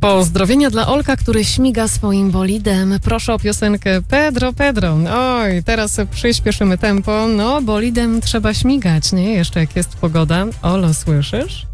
Pozdrowienia dla Olka, który śmiga swoim bolidem. Proszę o piosenkę Pedro, Pedro. Oj, teraz przyspieszymy tempo. No, bolidem trzeba śmigać, nie? Jeszcze jak jest pogoda. Olo, słyszysz?